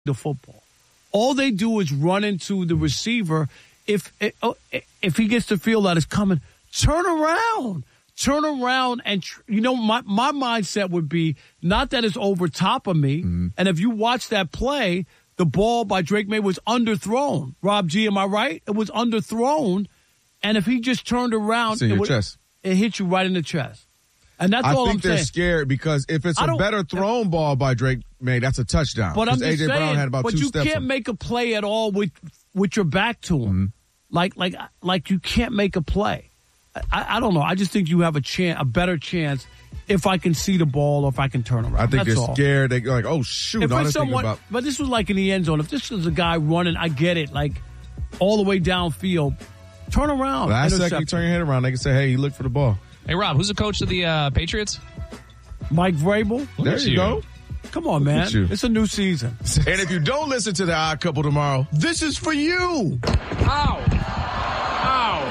the football. All they do is run into the receiver. If he gets to feel that it's coming, turn around, and my mindset would be not that it's over top of me. Mm-hmm. And if you watch that play, the ball by Drake May was underthrown. Rob G, am I right? It was underthrown, and if he just turned around, it hit you right in the chest. And that's all I'm saying. I think they're scared because if it's a better thrown ball by Drake May, that's a touchdown. But I'm just A.J. saying, Brown had about 2 steps. But you can't make a play at all with your back to him. Mm-hmm. Like you can't make a play. I don't know. I just think you have a better chance if I can see the ball or if I can turn around. I think they're scared. They're like, oh, shoot. But this was like in the end zone. If this was a guy running, I get it, like all the way downfield, turn around. Last second, you turn your head around. They can say, hey, you look for the ball. Hey, Rob, who's the coach of the Patriots? Mike Vrabel. There you go. Come on, man. It's a new season. And if you don't listen to the Odd Couple tomorrow, this is for you. Ow. Ow.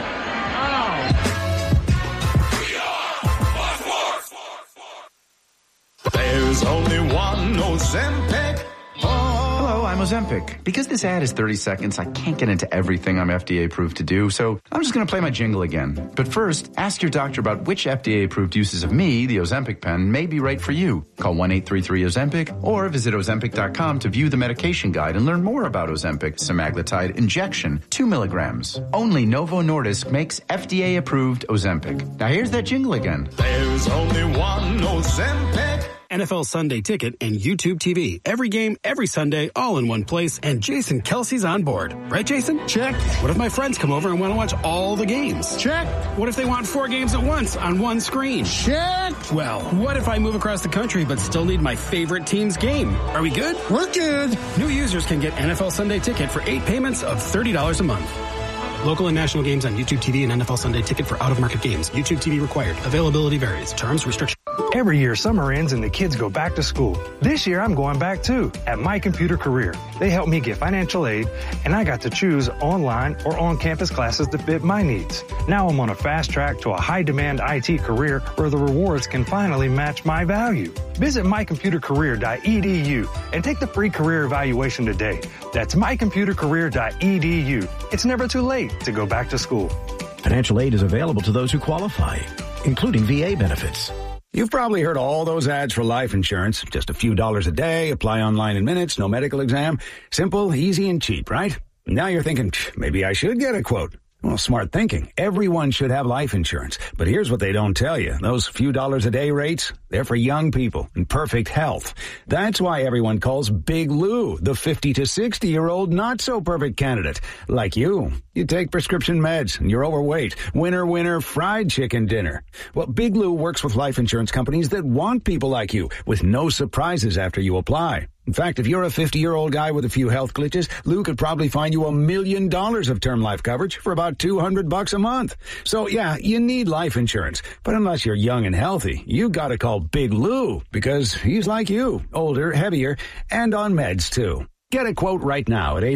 Ow. There's only one Ozempic. Hello, I'm Ozempic. Because this ad is 30 seconds, I can't get into everything I'm FDA approved to do, so I'm just going to play my jingle again. But first, ask your doctor about which FDA approved uses of me, the Ozempic pen, may be right for you. Call 1-833-OZEMPIC or visit Ozempic.com to view the medication guide and learn more about Ozempic semaglutide injection, 2 milligrams. Only Novo Nordisk makes FDA approved Ozempic. Now here's that jingle again. There's only one Ozempic. NFL Sunday Ticket and YouTube TV. Every game, every Sunday, all in one place, and Jason Kelsey's on board. Right, Jason? Check. What if my friends come over and want to watch all the games? Check. What if they want 4 games at once on one screen? Check. Well, what if I move across the country but still need my favorite team's game? Are we good? We're good. New users can get NFL Sunday Ticket for 8 payments of $30 a month. Local and national games on YouTube TV and NFL Sunday Ticket for out-of-market games. YouTube TV required. Availability varies. Terms, restrictions. Every year, summer ends and the kids go back to school. This year, I'm going back too at My Computer Career. They helped me get financial aid, and I got to choose online or on-campus classes that fit my needs. Now I'm on a fast track to a high-demand IT career where the rewards can finally match my value. Visit mycomputercareer.edu and take the free career evaluation today. That's mycomputercareer.edu. It's never too late to go back to school. Financial aid is available to those who qualify, including VA benefits. You've probably heard all those ads for life insurance. Just a few dollars a day, apply online in minutes, no medical exam. Simple, easy, and cheap, right? Now you're thinking, maybe I should get a quote. Well, smart thinking. Everyone should have life insurance. But here's what they don't tell you. Those few dollars a day rates, they're for young people in perfect health. That's why everyone calls Big Lou the 50 to 60-year-old not-so-perfect candidate. Like you. You take prescription meds and you're overweight. Winner, winner, fried chicken dinner. Well, Big Lou works with life insurance companies that want people like you with no surprises after you apply. In fact, if you're a 50-year-old guy with a few health glitches, Lou could probably find you $1 million of term life coverage for about $200 a month. So yeah, you need life insurance. But unless you're young and healthy, you gotta call Big Lou because he's like you, older, heavier, and on meds too. Get a quote right now at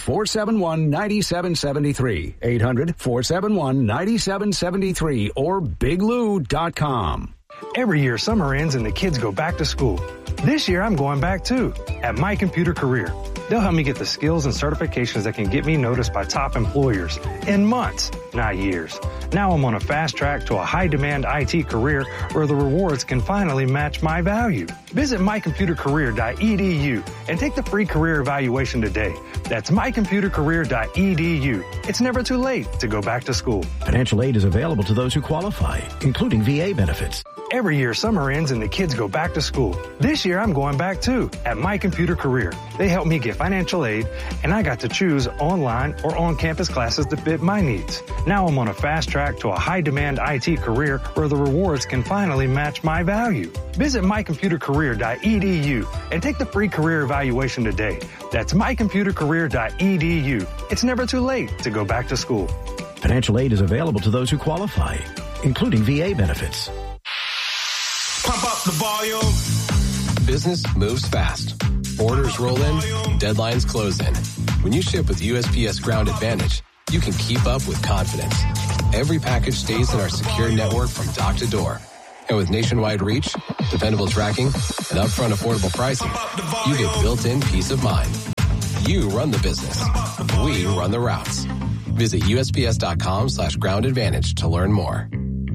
800-471-9773. 800-471-9773 or biglou.com. Every year, summer ends and the kids go back to school. This year, I'm going back too at My Computer Career. They'll help me get the skills and certifications that can get me noticed by top employers in months, not years. Now I'm on a fast track to a high-demand IT career where the rewards can finally match my value. Visit mycomputercareer.edu and take the free career evaluation today. That's mycomputercareer.edu. It's never too late to go back to school. Financial aid is available to those who qualify, including VA benefits. Every year, summer ends and the kids go back to school. This year, I'm going back too at My Computer Career. They helped me get financial aid, and I got to choose online or on-campus classes that fit my needs. Now I'm on a fast track to a high-demand IT career where the rewards can finally match my value. Visit mycomputercareer.edu and take the free career evaluation today. That's mycomputercareer.edu. It's never too late to go back to school. Financial aid is available to those who qualify, including VA benefits. Pump up the volume. Business moves fast. Orders roll in, deadlines close in. When you ship with USPS Ground Advantage, you can keep up with confidence. Every package stays in our secure network from dock to door. And with nationwide reach, dependable tracking, and upfront affordable pricing, you get built-in peace of mind. You run the business. We run the routes. Visit USPS.com/Ground Advantage to learn more.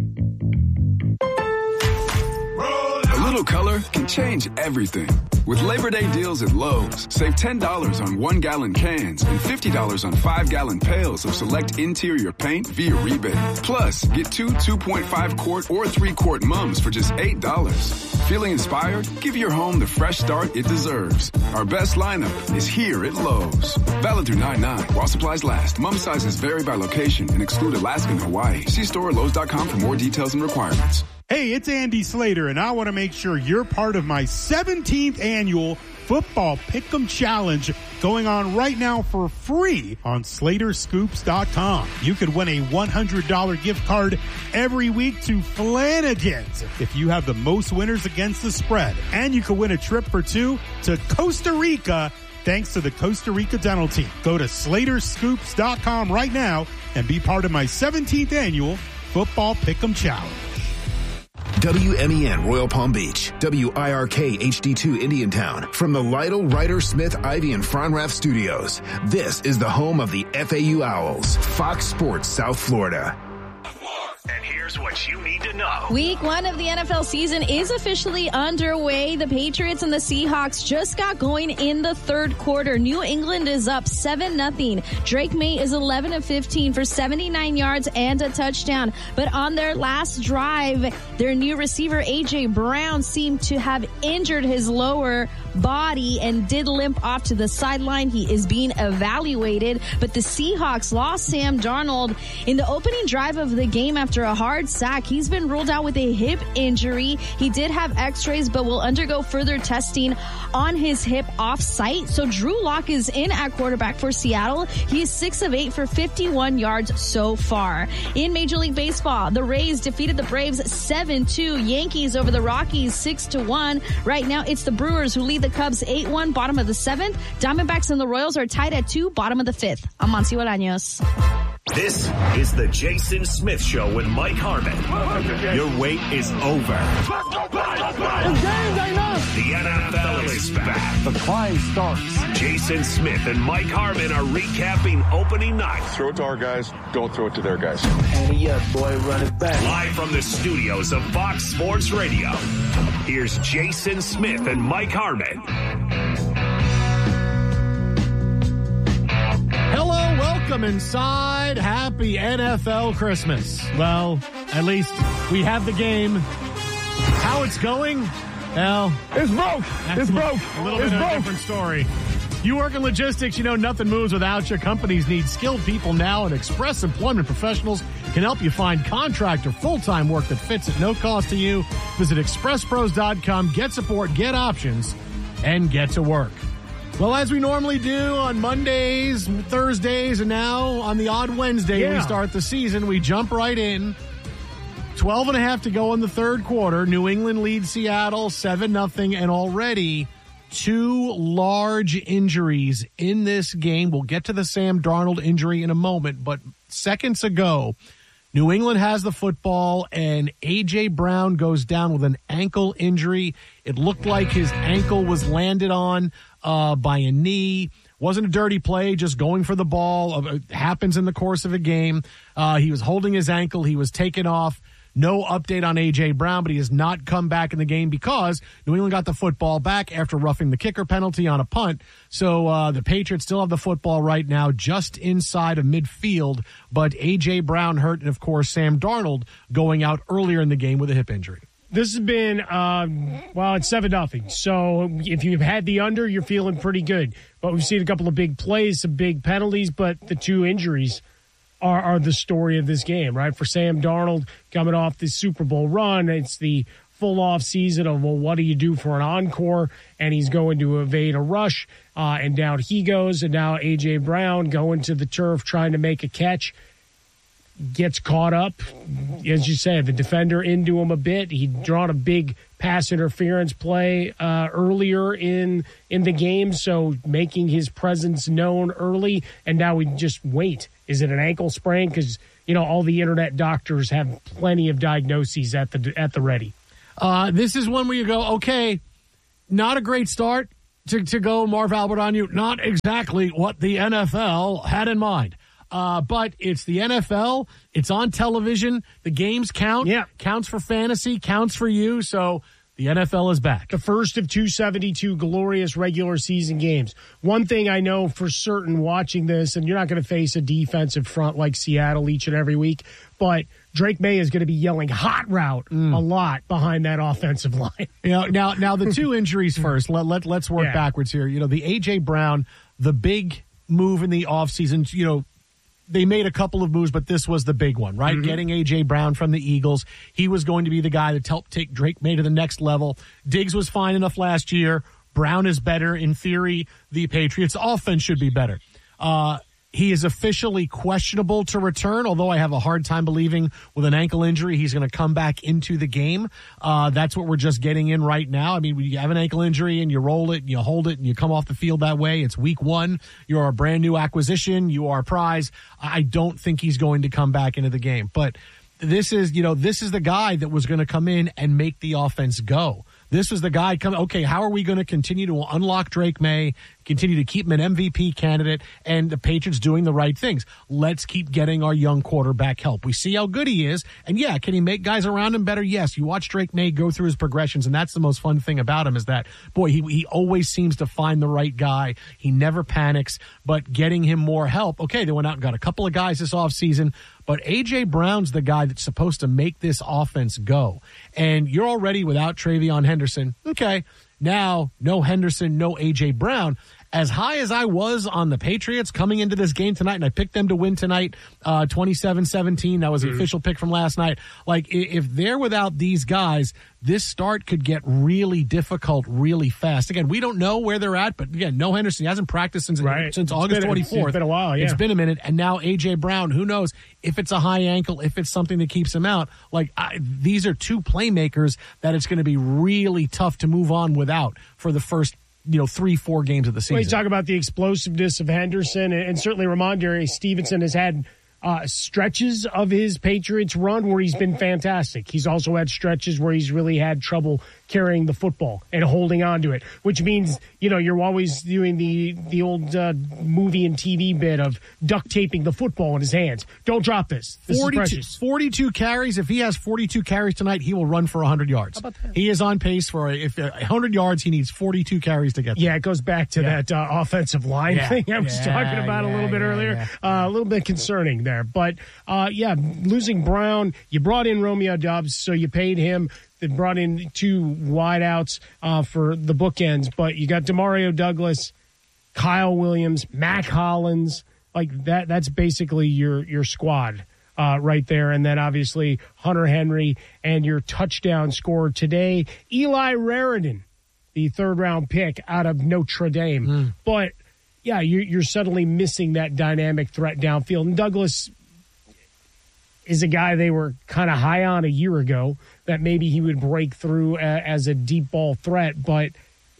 A little color can change everything. With Labor Day deals at Lowe's, save $10 on 1-gallon cans and $50 on 5-gallon pails of select interior paint via rebate. Plus, get 2 2.5-quart or 3-quart mums for just $8. Feeling inspired? Give your home the fresh start it deserves. Our best lineup is here at Lowe's. Valid through 9/9 while supplies last. Mum sizes vary by location and exclude Alaska and Hawaii. See store at Lowe's.com for more details and requirements. Hey, it's Andy Slater, and I want to make sure you're part of my 17th annual Football Pick'em Challenge going on right now for free on SlaterScoops.com. You could win a $100 gift card every week to Flanagan's if you have the most winners against the spread. And you could win a trip for 2 to Costa Rica thanks to the Costa Rica Dental Team. Go to SlaterScoops.com right now and be part of my 17th annual Football Pick'em Challenge. WMEN Royal Palm Beach, WIRK HD2 Indiantown. From the Lytle, Ryder, Smith, Ivy, and Fronrath Studios, this is the home of the FAU Owls, Fox Sports South Florida. And here's what you need to know. Week 1 of the NFL season is officially underway. The Patriots and the Seahawks just got going in the third quarter. New England is up 7-0. Drake May is 11 of 15 for 79 yards and a touchdown. But on their last drive, their new receiver, A.J. Brown, seemed to have injured his lower body and did limp off to the sideline. He is being evaluated. But the Seahawks lost Sam Darnold in the opening drive of the game after a hard sack. He's been ruled out with a hip injury. He did have x-rays, but will undergo further testing on his hip off-site. So Drew Lock is in at quarterback for Seattle. He is 6 of 8 for 51 yards so far. In Major League Baseball, the Rays defeated the Braves 7-2. Yankees over the Rockies 6-1. Right now, it's the Brewers who lead the Cubs 8-1, bottom of the 7th. Diamondbacks and the Royals are tied at 2, bottom of the 5th. I'm Monty Bolaños. This is the Jason Smith Show with Mike Harmon. Your wait is over. The NFL is back. The climb starts. Jason Smith and Mike Harmon are recapping opening night. Throw it to our guys. Don't throw it to their guys. Hey, up, boy, run it back. Live from the studios of Fox Sports Radio, here's Jason Smith and Mike Harmon. Hello, welcome inside. Happy NFL Christmas. Well, at least we have the game. How it's going? Well, it's broke. It's broke. A little bit of a different story. You work in logistics, you know nothing moves without you. Companies need skilled people now, and Express Employment Professionals can help you find contract or full-time work that fits at no cost to you. Visit expresspros.com, get support, get options, and get to work. Well, as we normally do on Mondays, Thursdays, and now on the odd Wednesday we start the season, we jump right in. 12.5 to go in the third quarter. New England leads Seattle 7-0, and already 2 large injuries in this game. We'll get to the Sam Darnold injury in a moment, but seconds ago, New England has the football, and A.J. Brown goes down with an ankle injury. It looked like his ankle was landed on by a knee. Wasn't a dirty play, just going for the ball. It happens in the course of a game. He was holding his ankle. He was taken off. No update on A.J. Brown, but he has not come back in the game because New England got the football back after roughing the kicker penalty on a punt. So the Patriots still have the football right now just inside of midfield, but A.J. Brown hurt, and, of course, Sam Darnold going out earlier in the game with a hip injury. This has been, it's 7-0. So if you've had the under, you're feeling pretty good. But we've seen a couple of big plays, some big penalties, but the 2 injuries are the story of this game, right? For Sam Darnold coming off this Super Bowl run, it's the full off season of, well, what do you do for an encore? And he's going to evade a rush, and down he goes. And now A.J. Brown going to the turf trying to make a catch. Gets caught up, as you said, the defender into him a bit. He'd drawn a big pass interference play earlier in the game, so making his presence known early, and now we just wait. Is it an ankle sprain? Because, all the internet doctors have plenty of diagnoses at the ready. This is one where you go, okay, not a great start to go Marv Albert on you. Not exactly what the NFL had in mind. But it's the NFL. It's on television. The games count. Yeah. Counts for fantasy, counts for you. So the NFL is back. The first of 272 glorious regular season games. One thing I know for certain watching this, and you're not going to face a defensive front like Seattle each and every week, but Drake May is going to be yelling hot route a lot behind that offensive line. Now the two injuries first. Let's work backwards here. The A.J. Brown, the big move in the offseason, they made a couple of moves, but this was the big one, right? Mm-hmm. Getting A.J. Brown from the Eagles. He was going to be the guy that helped take Drake May to the next level. Diggs was fine enough last year. Brown is better. In theory, the Patriots' offense should be better. He is officially questionable to return, although I have a hard time believing with an ankle injury he's going to come back into the game. That's what we're just getting in right now. I mean, when you have an ankle injury and you roll it and you hold it and you come off the field that way, it's week one. You're a brand new acquisition. You are a prize. I don't think he's going to come back into the game. But this is the guy that was going to come in and make the offense go. This was the guy coming, okay, how are we going to continue to unlock Drake May, continue to keep him an MVP candidate, and the Patriots doing the right things? Let's keep getting our young quarterback help. We see how good he is, and yeah, can he make guys around him better? Yes. You watch Drake May go through his progressions, and that's the most fun thing about him is that, boy, he always seems to find the right guy. He never panics, but getting him more help. Okay, they went out and got a couple of guys this offseason, but A.J. Brown's the guy that's supposed to make this offense go. And you're already without Travion Henderson. Okay, now no Henderson, no A.J. Brown. As high as I was on the Patriots coming into this game tonight, and I picked them to win tonight 27-17. That was the official pick from last night. Like, if they're without these guys, this start could get really difficult really fast. Again, we don't know where they're at, but again, no Henderson. He hasn't practiced since August 24th. It's been a while, yeah. It's been a minute. And now A.J. Brown, who knows if it's a high ankle, if it's something that keeps him out. Like, these are two playmakers that it's going to be really tough to move on without for the first 3-4 games of the season. Well, you talk about the explosiveness of Henderson, and certainly Ramondre Stevenson has had stretches of his Patriots run where he's been fantastic. He's also had stretches where he's really had trouble carrying the football and holding on to it, which means, you're always doing the old movie and TV bit of duct taping the football in his hands. Don't drop this. This is precious. 42 carries. If he has 42 carries tonight, he will run for 100 yards. How about that? He is on pace for 100 yards. He needs 42 carries to get there. Yeah, it goes back to that offensive line thing I was talking about a little bit earlier. A little bit concerning there. But, losing Brown, you brought in Romeo Doubs, so you paid him. They brought in two wideouts for the bookends, but you got Demario Douglas, Kyle Williams, Mac Hollins. Like that's basically your squad right there. And then obviously Hunter Henry and your touchdown scorer today, Eli Raridan, the third-round pick out of Notre Dame. But, yeah, you're suddenly missing that dynamic threat downfield. And Douglas is a guy they were kind of high on a year ago, that maybe he would break through as a deep ball threat, but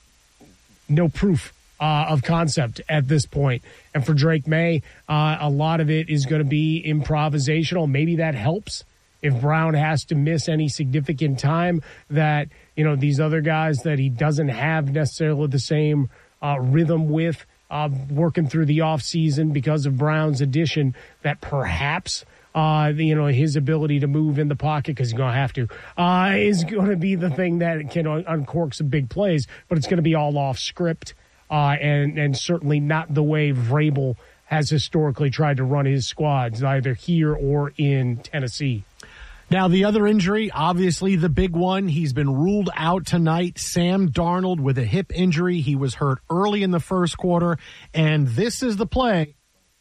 no proof of concept at this point. And for Drake May, a lot of it is going to be improvisational. Maybe that helps if Brown has to miss any significant time, that, these other guys that he doesn't have necessarily the same rhythm with working through the offseason because of Brown's addition, that perhaps his ability to move in the pocket, because he's going to have to, is going to be the thing that can uncork some big plays, but it's going to be all off script, and certainly not the way Vrabel has historically tried to run his squads, either here or in Tennessee. Now, the other injury, obviously the big one, he's been ruled out tonight. Sam Darnold with a hip injury. He was hurt early in the first quarter, and this is the play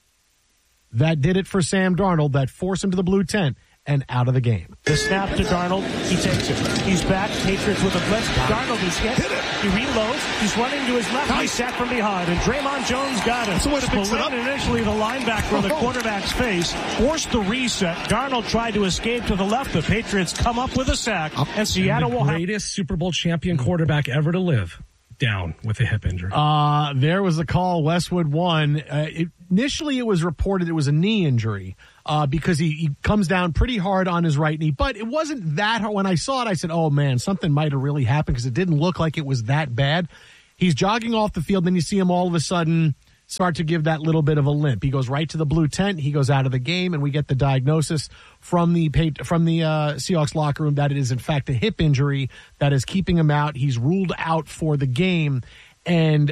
that did it for Sam Darnold, that forced him to the blue tent and out of the game. The snap to Darnold. He takes it. He's back. Patriots with a blitz. Darnold is hit. He reloads. He's running to his left. He's sacked from behind. And Draymond Jones got him. Spillane, initially the linebacker on the quarterback's face, forced the reset. Darnold tried to escape to the left. The Patriots come up with a sack. And Seattle will have... greatest Super Bowl champion quarterback ever to live down with a hip injury. There was the call. Westwood won. initially it was reported it was a knee injury because he comes down pretty hard on his right knee. But it wasn't that hard. When I saw it, I said, oh, man, something might have really happened because it didn't look like it was that bad. He's jogging off the field, then you see him all of a sudden start to give that little bit of a limp. He goes right to the blue tent. He goes out of the game, and we get the diagnosis from the Seahawks locker room that it is, in fact, a hip injury that is keeping him out. He's ruled out for the game. And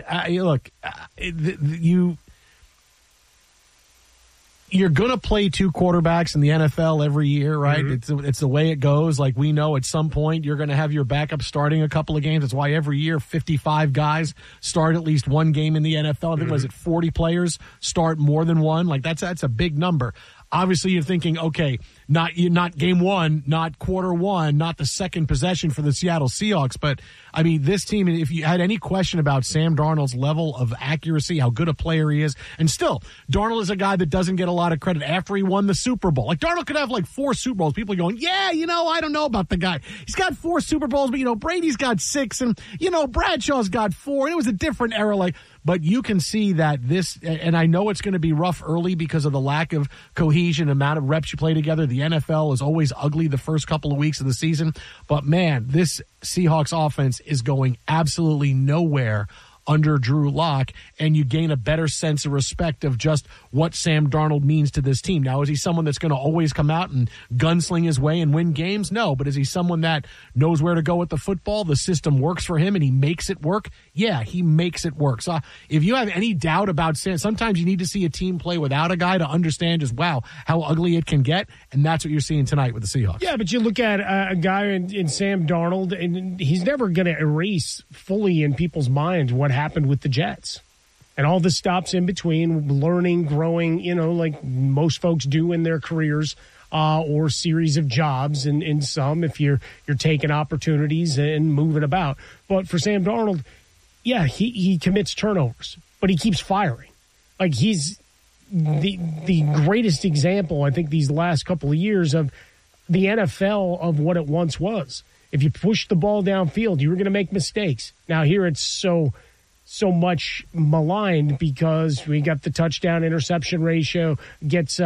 you're going to play two quarterbacks in the NFL every year, right? Mm-hmm. It's the way it goes. Like, we know at some point you're going to have your backup starting a couple of games. That's why every year 55 guys start at least one game in the NFL. I think, was it 40 players start more than one? Like, that's a big number. Obviously, you're thinking, okay, not game one, not quarter one, not the second possession for the Seattle Seahawks. But, I mean, this team, if you had any question about Sam Darnold's level of accuracy, how good a player he is, and still, Darnold is a guy that doesn't get a lot of credit after he won the Super Bowl. Like, Darnold could have, 4 Super Bowls. People are going, yeah, I don't know about the guy. He's got 4 Super Bowls, but, Brady's got 6, and, Bradshaw's got 4, and it was a different era. But you can see that this, and I know it's going to be rough early because of the lack of cohesion, amount of reps you play together. The NFL is always ugly the first couple of weeks of the season. But, man, this Seahawks offense is going absolutely nowhere under Drew Lock, and you gain a better sense of respect of just what Sam Darnold means to this team. Now, is he someone that's going to always come out and gunsling his way and win games? No, but is he someone that knows where to go with the football? The system works for him, and he makes it work? Yeah, he makes it work. So if you have any doubt about Sam, sometimes you need to see a team play without a guy to understand just, wow, how ugly it can get, and that's what you're seeing tonight with the Seahawks. Yeah, but you look at a guy in Sam Darnold, and he's never going to erase fully in people's minds what happened with the Jets and all the stops in between, learning, growing, like most folks do in their careers, or series of jobs, and in some, if you're taking opportunities and moving about. But for Sam Darnold, yeah, he commits turnovers, but he keeps firing. Like, he's the greatest example, I think, these last couple of years of the NFL of what it once was. If you push the ball downfield, you were going to make mistakes. Now, here it's so much maligned because we got the touchdown interception ratio gets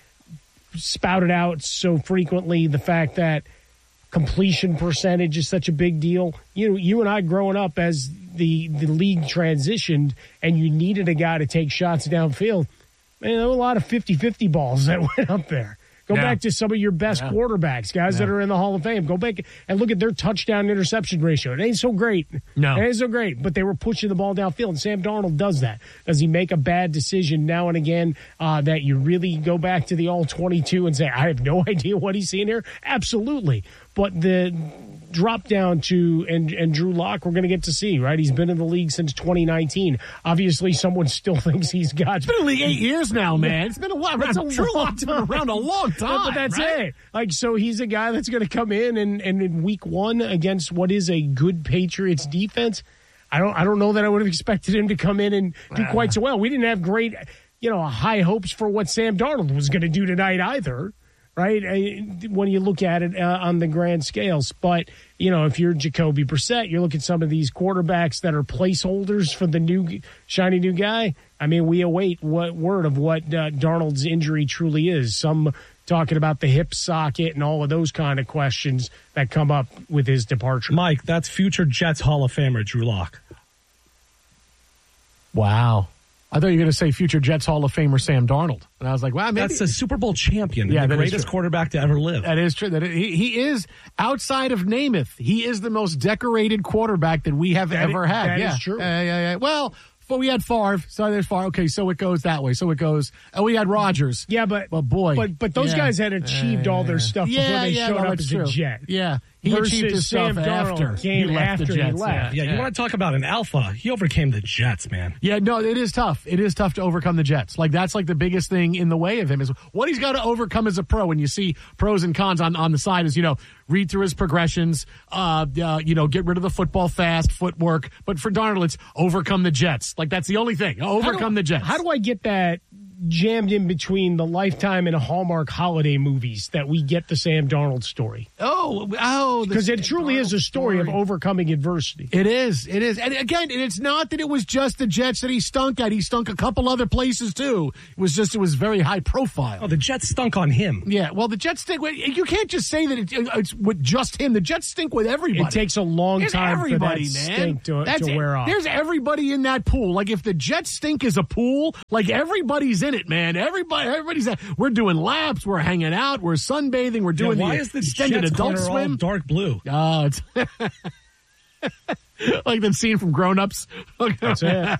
spouted out so frequently. The fact that completion percentage is such a big deal. You and I growing up as the league transitioned and you needed a guy to take shots downfield, man, there were a lot of 50-50 balls that went up there. Go back to some of your best quarterbacks, guys that are in the Hall of Fame. Go back and look at their touchdown interception ratio. It ain't so great. No. It ain't so great, but they were pushing the ball downfield, and Sam Darnold does that. Does he make a bad decision now and again that you really go back to the all-22 and say, I have no idea what he's seeing here? Absolutely. But the drop down to and Drew Lock, we're going to get to see, right? He's been in the league since 2019. Obviously, someone still thinks he's got. It's been in the league 8 years now, man. It's been a while. Drew Lock's been around a long time. But that's right? it. So he's a guy that's going to come in and in week 1 against what is a good Patriots defense. I don't know that I would have expected him to come in and do quite so well. We didn't have great, high hopes for what Sam Darnold was going to do tonight either. Right, when you look at it on the grand scales. But, if you're Jacoby Brissett, you look at some of these quarterbacks that are placeholders for the new, shiny new guy. I mean, we await word of what Darnold's injury truly is. Some talking about the hip socket and all of those kind of questions that come up with his departure. Mike, that's future Jets Hall of Famer Drew Lock. Wow. I thought you were going to say future Jets Hall of Famer Sam Darnold. And I was like, wow, maybe. That's a Super Bowl champion, the greatest quarterback to ever live. That is true. He is, outside of Namath, he is the most decorated quarterback that we have ever had. That is true. Well, we had Favre, so there's Favre. Okay, so it goes that way. So it goes, we had Rodgers. Yeah, but boy. But those guys had achieved all their stuff before they showed up as a Jet. Yeah. He achieved his stuff after he left the Jets. Yeah, you want to talk about an alpha. He overcame the Jets, man. Yeah, no, it is tough. It is tough to overcome the Jets. Like, that's like the biggest thing in the way of him is what he's got to overcome as a pro. And you see pros and cons on the side is, read through his progressions, get rid of the football fast, footwork. But for Darnold, it's overcome the Jets. Like, that's the only thing. Overcome the Jets. How do I get that jammed in between the Lifetime and Hallmark holiday movies that we get the Sam Darnold story. Because it truly is a story of overcoming adversity. It is. And again, it's not that it was just the Jets that he stunk at. He stunk a couple other places too. It was very high profile. Oh, the Jets stunk on him. Yeah, well, the Jets stink. You can't just say that it's with just him. The Jets stink with everybody. It takes a long time for that man. stink to wear off. There's everybody in that pool. Like if the Jets stink is a pool, like everybody's in it, man. Everybody's in. We're doing laps. We're hanging out. We're sunbathing. We're doing why is the extended Jets adult color swim. all dark blue? Oh, it's like the scene from Grown Ups. That's it.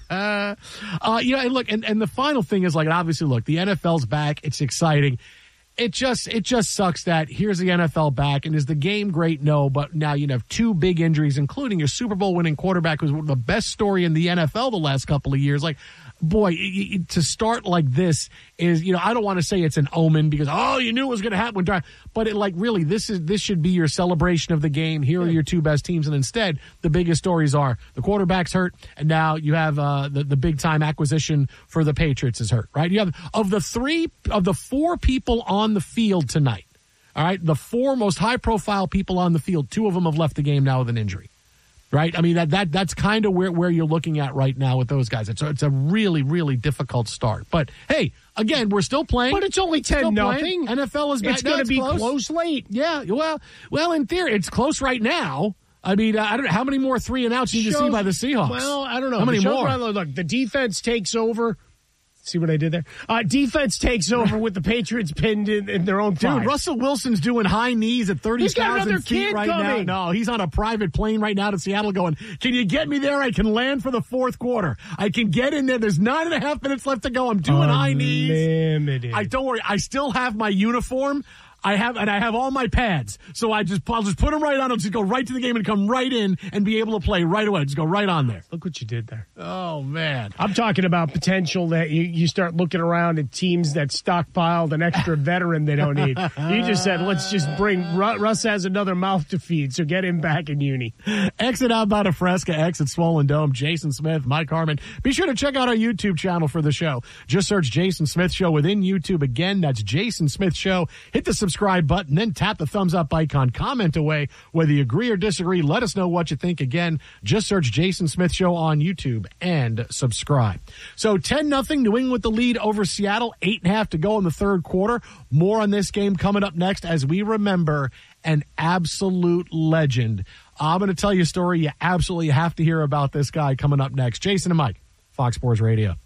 And look, and the final thing is like, obviously, look, the NFL's back. It's exciting. It just sucks that here's the NFL back, and is the game great? No, but now you have two big injuries, including your Super Bowl winning quarterback, who's the best story in the NFL the last couple of years. Like, boy, to start like this is, I don't want to say it's an omen because, you knew it was going to happen. But really, this should be your celebration of the game. Here are your two best teams. And instead, the biggest stories are the quarterback's hurt, and now you have the big-time acquisition for the Patriots is hurt, right? You have, of the four people on the field tonight, all right, the four most high-profile people on the field, two of them have left the game now with an injury. Right, I mean that's kind of where you're looking at right now with those guys. It's a really, really difficult start. But hey, again, we're still playing. But it's only 10-0. NFL is back. It's going to be close late. Yeah, well, in theory, it's close right now. I mean, I don't know how many more 3-and-outs you need to see by the Seahawks. Well, I don't know. How many more? Look, the defense takes over. See what I did there? Defense takes over with the Patriots pinned in their own five. Dude, Russell Wilson's doing high knees at 30,000 feet right now. No, he's on a private plane right now to Seattle going, can you get me there? I can land for the fourth quarter. I can get in there. There's 9.5 minutes left to go. I'm doing high knees. Limited. Don't worry. I still have my uniform. I have all my pads. So I'll just put them right on. I'll just go right to the game and come right in and be able to play right away. Just go right on there. Look what you did there. Oh, man. I'm talking about potential that you start looking around at teams that stockpiled an extra veteran they don't need. You just said, let's just bring Russ has another mouth to feed, so get him back in uni. Exit Outbound of Fresca, exit Swollen Dome, Jason Smith, Mike Harmon. Be sure to check out our YouTube channel for the show. Just search Jason Smith Show within YouTube. Again, that's Jason Smith Show. Hit the subscribe button, then tap the thumbs up icon. Comment away whether you agree or disagree. Let us know what you think. Again, just search Jason Smith Show on YouTube and subscribe. So 10-0, New England with the lead over Seattle. 8.5 to go in the third quarter. More on this game coming up next as we remember an absolute legend. I'm going to tell you a story. You absolutely have to hear about this guy coming up next. Jason and Mike, Fox Sports Radio.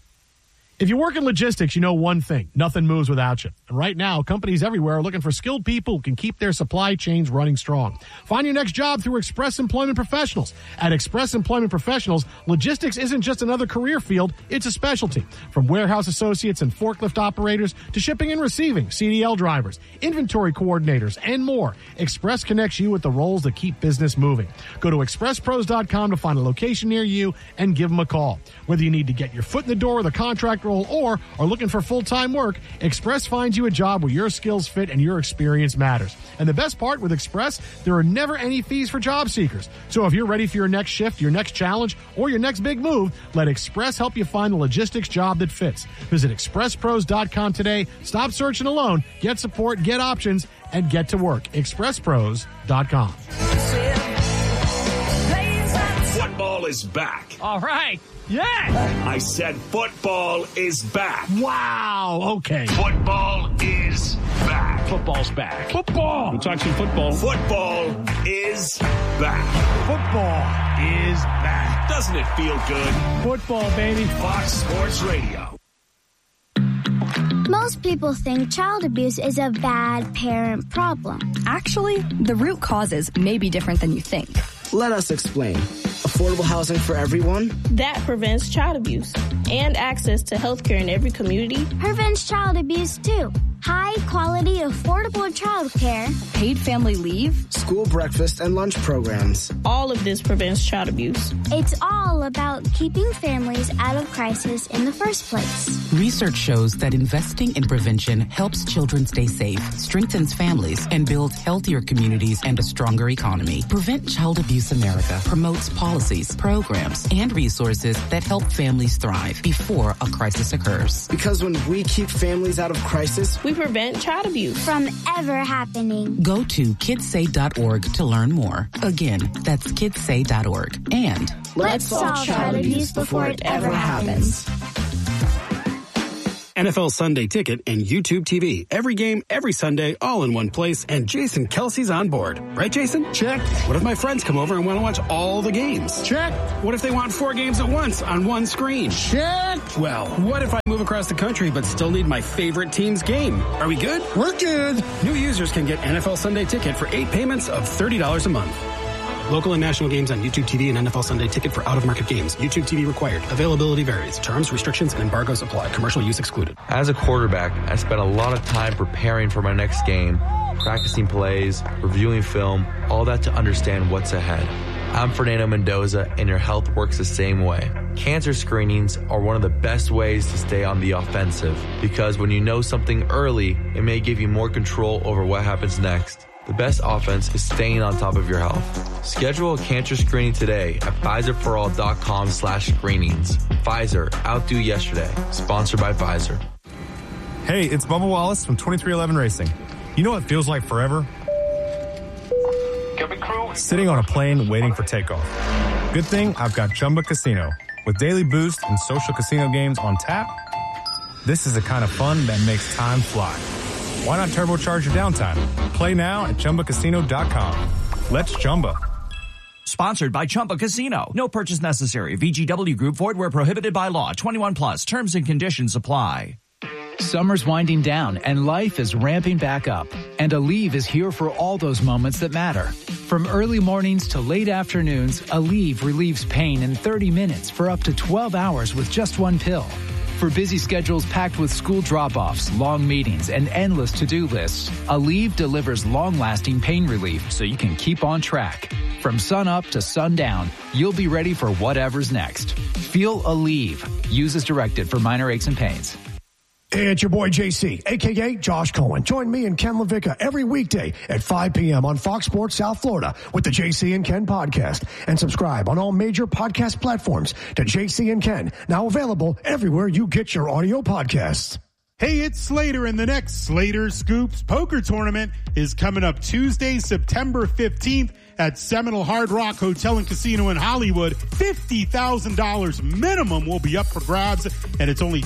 If you work in logistics, you know one thing. Nothing moves without you. And right now, companies everywhere are looking for skilled people who can keep their supply chains running strong. Find your next job through Express Employment Professionals. At Express Employment Professionals, logistics isn't just another career field, it's a specialty. From warehouse associates and forklift operators to shipping and receiving, CDL drivers, inventory coordinators, and more, Express connects you with the roles that keep business moving. Go to expresspros.com to find a location near you and give them a call. Whether you need to get your foot in the door with a contract role or are looking for full-time work, Express finds you a job where your skills fit and your experience matters. And the best part with Express, there are never any fees for job seekers. So if you're ready for your next shift, your next challenge, or your next big move, let Express help you find the logistics job that fits. Visit expresspros.com today. Stop searching alone. Get support, get options, and get to work. expresspros.com. Football is back. All right. Yeah. I said football is back. Wow. Okay. Football is back. Football's back. Football. We'll talk some football. Football is back. Football is back. Doesn't it feel good? Football, baby. Fox Sports Radio. Most people think child abuse is a bad parent problem. Actually, the root causes may be different than you think. Let us explain. Affordable housing for everyone. That prevents child abuse and access to healthcare in every community. Prevents child abuse too. High-quality, affordable childcare. Paid family leave. School breakfast and lunch programs. All of this prevents child abuse. It's all about keeping families out of crisis in the first place. Research shows that investing in prevention helps children stay safe, strengthens families, and builds healthier communities and a stronger economy. Prevent Child Abuse America promotes policies, programs, and resources that help families thrive before a crisis occurs. Because when we keep families out of crisis, we prevent child abuse from ever happening. Go to kidssay.org to learn more. Again, that's kidssay.org. And let's solve child abuse before it ever happens. NFL Sunday Ticket and YouTube TV. Every game, every Sunday, all in one place. And Jason Kelsey's on board. Right, Jason? Check. What if my friends come over and want to watch all the games? Check. What if they want 4 games at once on one screen? Check. Well, what if I move across the country but still need my favorite team's game? Are we good? We're good. New users can get NFL Sunday Ticket for 8 payments of $30 a month. Local and national games on YouTube TV and NFL Sunday Ticket for out-of-market games. YouTube TV required. Availability varies. Terms, restrictions, and embargoes apply. Commercial use excluded. As a quarterback, I spent a lot of time preparing for my next game, practicing plays, reviewing film, all that to understand what's ahead. I'm Fernando Mendoza, and your health works the same way. Cancer screenings are one of the best ways to stay on the offensive, because when you know something early, it may give you more control over what happens next. The best offense is staying on top of your health. Schedule a cancer screening today at PfizerForAll.com/screenings. Pfizer, outdo yesterday. Sponsored by Pfizer. Hey, it's Bubba Wallace from 2311 Racing. You know what feels like forever? Sitting on a plane waiting for takeoff. Good thing I've got Chumba Casino. With daily boost and social casino games on tap, this is the kind of fun that makes time fly. Why not turbocharge your downtime? Play now at ChumbaCasino.com. Let's Chumba. Sponsored by Chumba Casino. No purchase necessary. VGW Group. Void where prohibited by law. 21 plus. Terms and conditions apply. Summer's winding down and life is ramping back up. And Aleve is here for all those moments that matter. From early mornings to late afternoons, Aleve relieves pain in 30 minutes for up to 12 hours with just one pill. For busy schedules packed with school drop-offs, long meetings, and endless to-do lists, Aleve delivers long-lasting pain relief so you can keep on track. From sun up to sundown, you'll be ready for whatever's next. Feel Aleve. Use as directed for minor aches and pains. It's your boy JC, a.k.a. Josh Cohen. Join me and Ken LaVicka every weekday at 5 p.m. on Fox Sports South Florida with the JC and Ken podcast. And subscribe on all major podcast platforms to JC and Ken, now available everywhere you get your audio podcasts. Hey, it's Slater, and the next Slater Scoops Poker Tournament is coming up Tuesday, September 15th at Seminole Hard Rock Hotel and Casino in Hollywood. $50,000 minimum will be up for grabs, and it's only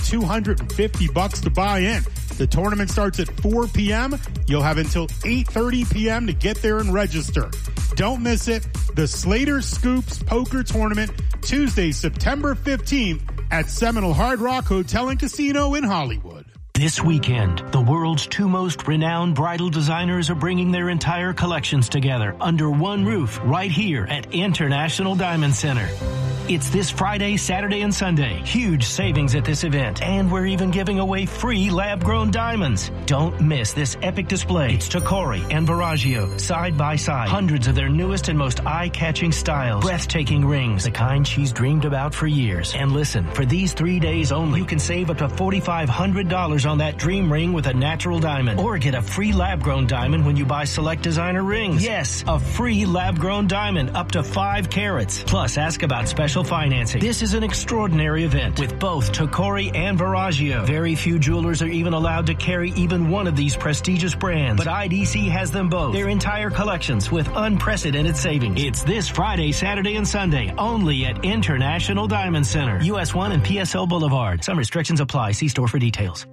$250 to buy in. The tournament starts at 4 p.m. You'll have until 8:30 p.m. to get there and register. Don't miss it. The Slater Scoops Poker Tournament, Tuesday, September 15th at Seminole Hard Rock Hotel and Casino in Hollywood. This weekend, the world's 2 most renowned bridal designers are bringing their entire collections together under one roof right here at International Diamond Center. It's this Friday, Saturday, and Sunday. Huge savings at this event. And we're even giving away free lab-grown diamonds. Don't miss this epic display. It's Tacori and Verragio, side by side. Hundreds of their newest and most eye-catching styles. Breathtaking rings, the kind she's dreamed about for years. And listen, for these 3 days only, you can save up to $4,500 on that dream ring with a natural diamond. Or get a free lab-grown diamond when you buy select designer rings. Yes, a free lab-grown diamond up to 5 carats. Plus, ask about special financing. This is an extraordinary event with both Tacori and Verragio. Very few jewelers are even allowed to carry even one of these prestigious brands, but IDC has them both. Their entire collections with unprecedented savings. It's this Friday, Saturday, and Sunday only at International Diamond Center, US 1 and PSL Boulevard. Some restrictions apply. See store for details.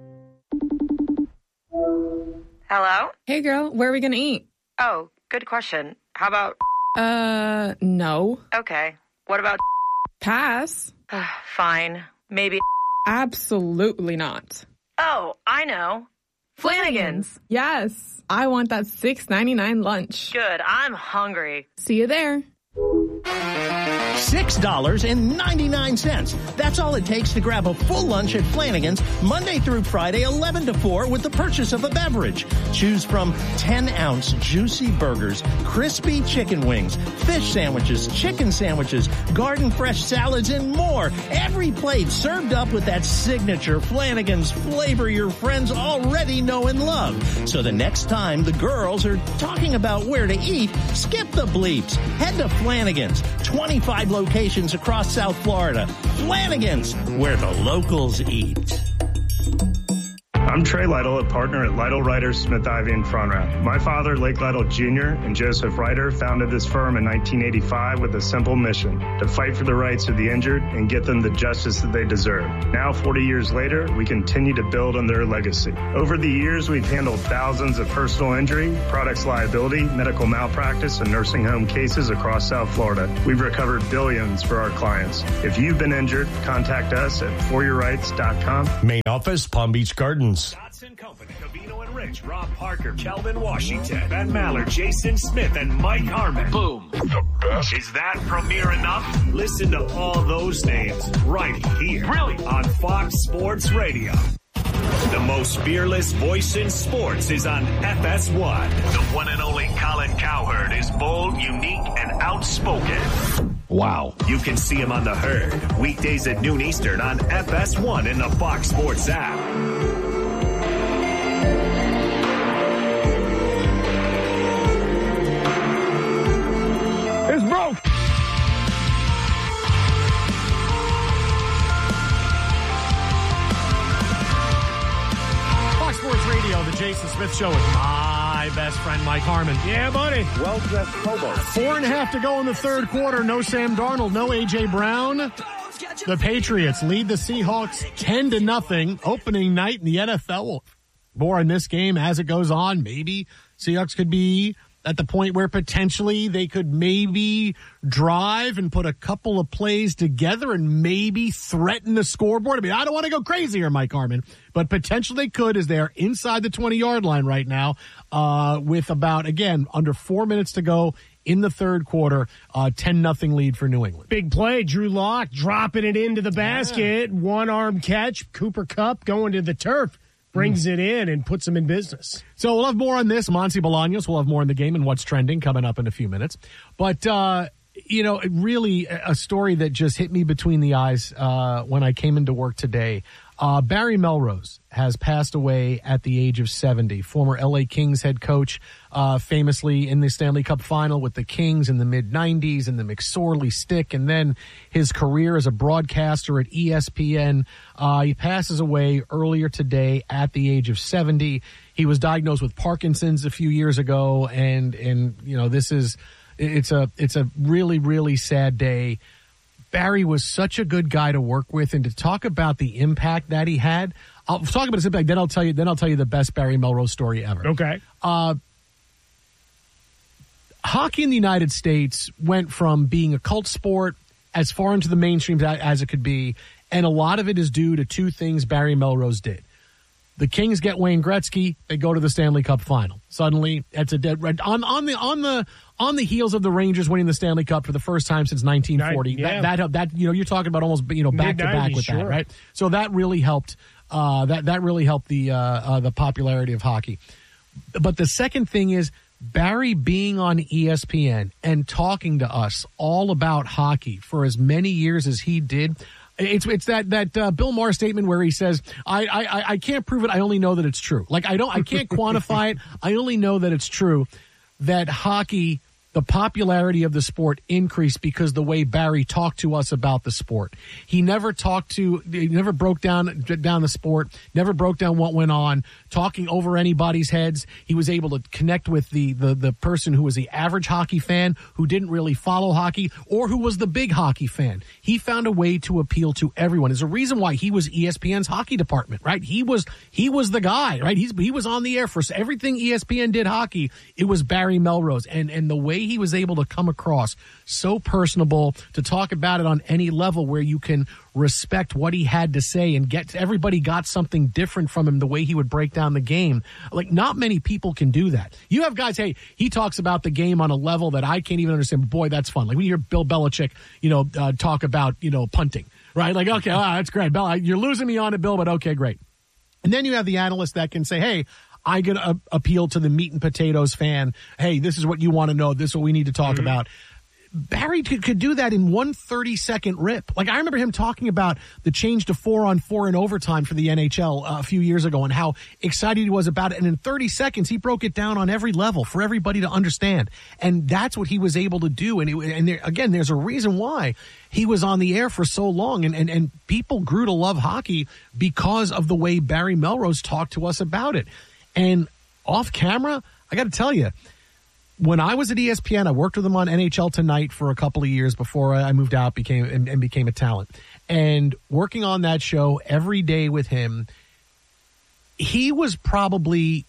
Hello? Hey girl, where are we gonna eat? Oh, good question. How about... No. Okay. What about... Pass. Fine. Maybe... Absolutely not. Oh, I know. Flanagan's. Yes. I want that $6.99 lunch. Good. I'm hungry. See you there. $6.99. That's all it takes to grab a full lunch at Flanagan's Monday through Friday, 11 to 4 with the purchase of a beverage. Choose from 10-ounce juicy burgers, crispy chicken wings, fish sandwiches, chicken sandwiches, garden fresh salads, and more. Every plate served up with that signature Flanagan's flavor your friends already know and love. So the next time the girls are talking about where to eat, skip the bleeps. Head to Flanagan's. 25 locations across South Florida. Flanagan's, where the locals eat. I'm Trey Lytle, a partner at Lytle Ryder, Smith Ivey, and Fronrath. My father, Lake Lytle Jr., and Joseph Ryder founded this firm in 1985 with a simple mission: to fight for the rights of the injured and get them the justice that they deserve. Now, 40 years later, we continue to build on their legacy. Over the years, we've handled thousands of personal injury, products liability, medical malpractice, and nursing home cases across South Florida. We've recovered billions for our clients. If you've been injured, contact us at foryourrights.com. Main office, Palm Beach Gardens. Dotson Company, Covino and Rich, Rob Parker, Kelvin Washington, Ben Maller, Jason Smith, and Mike Harmon. Boom. The best. Is that premier enough? Listen to all those names right here. Really? On Fox Sports Radio. The most fearless voice in sports is on FS1. The one and only Colin Cowherd is bold, unique, and outspoken. Wow. You can see him on The Herd, weekdays at noon Eastern on FS1 in the Fox Sports app. It's broke. Fox Sports Radio, the Jason Smith Show with my best friend, Mike Harmon. Yeah, buddy. Well-dressed hobo. 4.5 to go in the third quarter. No Sam Darnold, no A.J. Brown. The Patriots lead the Seahawks 10-0. Opening night in the NFL. More on this game as it goes on. Maybe Seahawks could be at the point where potentially they could maybe drive and put a couple of plays together and maybe threaten the scoreboard. I mean, I don't want to go crazy here, Mike Harmon, but potentially they could, as they're inside the 20-yard line right now with about, again, under 4 minutes to go in the third quarter, 10-0 lead for New England. Big play, Drew Lock dropping it into the basket. Yeah. One-arm catch, Cooper Kupp going to the turf. Brings it in and puts them in business. So we'll have more on this. Monty Bolaños will have more in the game and what's trending coming up in a few minutes. But, really a story that just hit me between the eyes when I came into work today. Barry Melrose has passed away at the age of 70. Former L.A. Kings head coach, famously in the Stanley Cup final with the Kings in the mid-'90s and the McSorley stick, and then his career as a broadcaster at ESPN. He passes away earlier today at the age of 70. He was diagnosed with Parkinson's a few years ago, and it's a really, really sad day. Barry was such a good guy to work with, and to talk about the impact that he had. I'll talk about his impact, then I'll tell you the best Barry Melrose story ever. Okay. Hockey in the United States went from being a cult sport as far into the mainstream as it could be, and a lot of it is due to two things Barry Melrose did. The Kings get Wayne Gretzky, they go to the Stanley Cup final. Suddenly, it's a dead red on the heels of the Rangers winning the Stanley Cup for the first time since 1940. Yeah. That you're talking about almost back to back with that, right? So that really helped. That really helped the popularity of hockey. But the second thing is Barry being on ESPN and talking to us all about hockey for as many years as he did. It's that Bill Maher statement where he says, I can't prove it. I only know that it's true. Like I can't quantify it. I only know that it's true that hockey, the popularity of the sport increased because the way Barry talked to us about the sport. He never broke down the sport, never broke down what went on, talking over anybody's heads. He was able to connect with the person who was the average hockey fan, who didn't really follow hockey, or who was the big hockey fan. He found a way to appeal to everyone. There's a reason why he was ESPN's hockey department, right? He was the guy, right? He was on the air for everything ESPN did hockey. It was Barry Melrose, and the way way he was able to come across so personable, to talk about it on any level where you can respect what he had to say and everybody got something different from him, the way he would break down the game. Like, not many people can do that. You have guys, hey, he talks about the game on a level that I can't even understand. Boy, that's fun. Like when you hear Bill Belichick, talk about, punting, right? Like, okay, that's great. Bill, you're losing me on it, Bill, but okay, great. And then you have the analyst that can say, hey, I could appeal to the meat and potatoes fan. Hey, this is what you want to know. This is what we need to talk about. Barry could do that in 1 30-second rip. Like, I remember him talking about the change to 4-on-4 in overtime for the NHL a few years ago and how excited he was about it. And in 30 seconds, he broke it down on every level for everybody to understand. And that's what he was able to do. And again, there's a reason why he was on the air for so long. And people grew to love hockey because of the way Barry Melrose talked to us about it. And off camera, I got to tell you, when I was at ESPN, I worked with him on NHL Tonight for a couple of years before I moved out, became a talent. And working on that show every day with him, he was probably,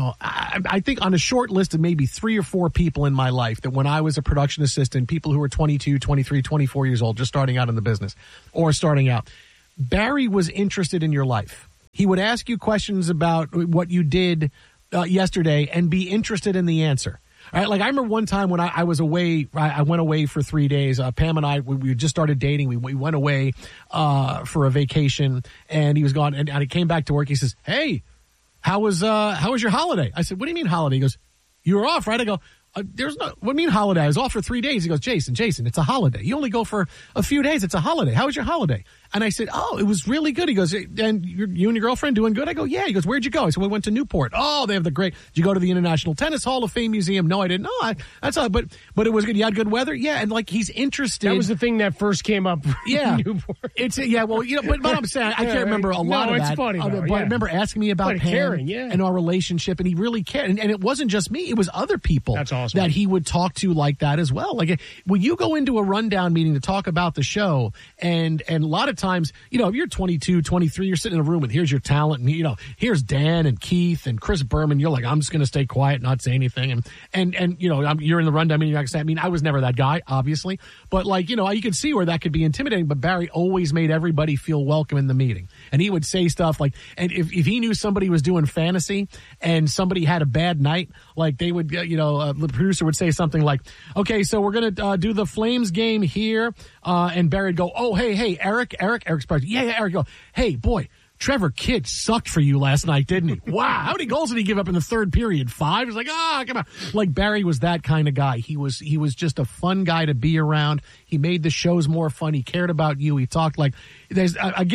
I think on a short list of maybe 3 or 4 people in my life that when I was a production assistant, people who were 22, 23, 24 years old, just starting out in the business or starting out, Barry was interested in your life. He would ask you questions about what you did yesterday and be interested in the answer. All right, like I remember one time when I was away, I went away for 3 days. Pam and I, we just started dating. We went away for a vacation, and he was gone. And I came back to work. He says, "Hey, how was your holiday?" I said, "What do you mean holiday?" He goes, "You were off, right?" I go, "There's no. What do you mean holiday? I was off for 3 days." He goes, Jason, it's a holiday. You only go for a few days. It's a holiday. How was your holiday?" And I said, "Oh, it was really good." He goes, "And you and your girlfriend doing good?" I go, "Yeah." He goes, "Where'd you go?" I said, "We went to Newport." "Oh, they have the great." "Did you go to the International Tennis Hall of Fame Museum?" "No, I didn't." "No, that's all." But it was good. You had good weather. Yeah, and like he's interested. That was the thing that first came up. Yeah, in Newport. Well, but I'm saying I can't remember a lot of that. It's funny, but I remember asking me about Pam and our relationship, and he really cared. And it wasn't just me; it was other people. That's awesome. That he would talk to like that as well. Like when you go into a rundown meeting to talk about the show, and a lot of times, if you're 22, 23, you're sitting in a room and here's your talent, and here's Dan and Keith and Chris Berman. You're like, I'm just going to stay quiet, not say anything, and you're in the rundown meeting. I mean, I was never that guy, obviously, but you could see where that could be intimidating. But Barry always made everybody feel welcome in the meeting, and he would say stuff like, and if he knew somebody was doing fantasy and somebody had a bad night, like they would, the producer would say something like, "Okay, so we're going to do the Flames game here," and Barry would go, "Oh, hey, Eric's part. Yeah, Eric, go, "Hey, boy, Trevor Kidd sucked for you last night, didn't he? Wow, how many goals did he give up in the third period? 5?" It's like, come on. Like Barry was that kind of guy. He was just a fun guy to be around. He made the shows more fun. He cared about you. He talked like there's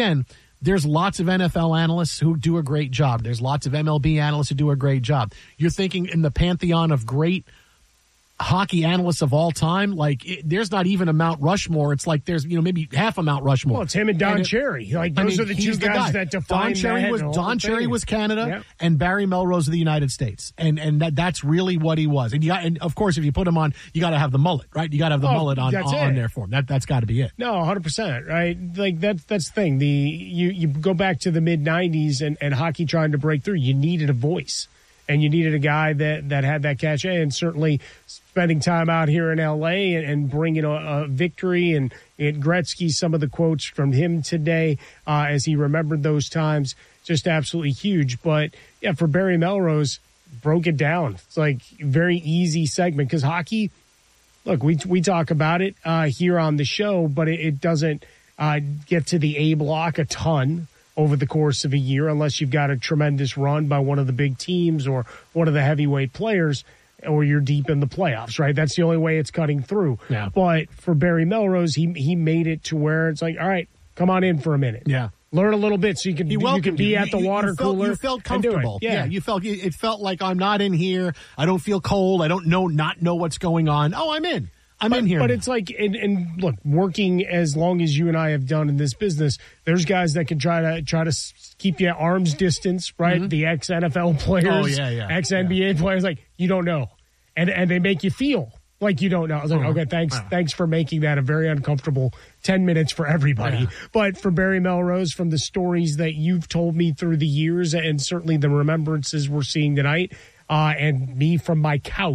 lots of NFL analysts who do a great job. There's lots of MLB analysts who do a great job. You're thinking in the pantheon of great hockey analysts of all time, there's not even a Mount Rushmore. It's like there's maybe half a Mount Rushmore. Well, it's him and Don Cherry. Those are the two guys that define Don Cherry was Canada, and Barry Melrose of the United States, and that's really what he was. And of course, if you put him on, you got to have the mullet, right? You got to have the mullet on there for him. That's got to be it. No, 100%, right? Like that's the thing. You go back to the mid '90s and hockey trying to break through. You needed a voice. And you needed a guy that had that cachet, and certainly spending time out here in L.A. and bringing a victory. And Gretzky, some of the quotes from him today as he remembered those times, just absolutely huge. But, yeah, for Barry Melrose, broke it down. It's like a very easy segment because hockey, look, we talk about it here on the show, but it doesn't get to the A block a ton over the course of a year, unless you've got a tremendous run by one of the big teams or one of the heavyweight players, or you're deep in the playoffs, right? That's the only way it's cutting through. Yeah. But for Barry Melrose, he made it to where it's like, all right, come on in for a minute. Yeah. Learn a little bit so you can be at the water cooler. You felt comfortable. Yeah. It felt like I'm not in here. I don't feel cold. I don't not know what's going on. Oh, I'm in. I'm in here. But it's like, and look, working as long as you and I have done in this business, there's guys that can try to keep you at arm's distance, right? Mm-hmm. The ex-NFL players, ex-NBA players, like, you don't know. And they make you feel like you don't know. I was like, okay, thanks for making that a very uncomfortable 10 minutes for everybody. Yeah. But for Barry Melrose, from the stories that you've told me through the years and certainly the remembrances we're seeing tonight, and me from my couch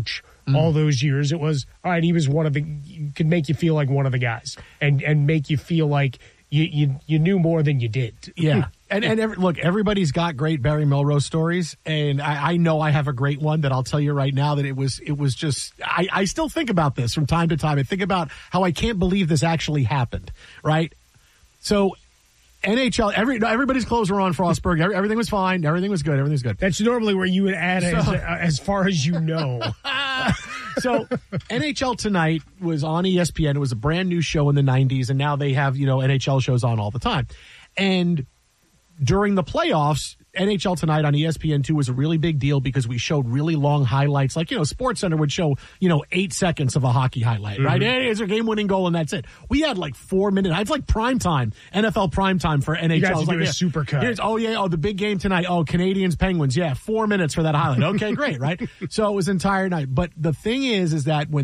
all those years. It was, all right, he was could make you feel like one of the guys and make you feel like you knew more than you did. Yeah. Look, everybody's got great Barry Melrose stories, and I know I have a great one that I'll tell you right now that it was just, I still think about this from time to time. I think about how I can't believe this actually happened, right? So NHL, everybody's clothes were on Frostburg. Everything was fine. Everything was good. That's normally where you would add as far as you know. So NHL Tonight was on ESPN. It was a brand new show in the 90s, and now they have, NHL shows on all the time. And during the playoffs, NHL Tonight on ESPN2 was a really big deal because we showed really long highlights. Like, SportsCenter would show, 8 seconds of a hockey highlight, right? Hey, it's a game-winning goal, and that's it. We had like 4 minutes. It's like prime time, NFL prime time for NHL. You guys do a super cut. The big game tonight. Oh, Canadians, Penguins. Yeah, 4 minutes for that highlight. Okay, great, right? So it was entire night. But the thing is that when